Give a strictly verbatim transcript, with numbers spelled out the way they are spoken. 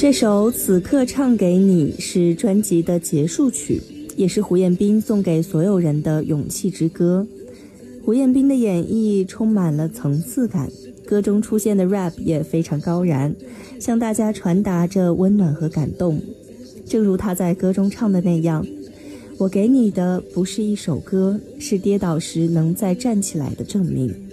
这首《此刻唱给你》是专辑的结束曲，也是胡彦斌送给所有人的勇气之歌。胡彦斌的演绎充满了层次感，歌中出现的 rap 也非常高燃，向大家传达着温暖和感动。正如他在歌中唱的那样，我给你的不是一首歌，是跌倒时能再站起来的证明。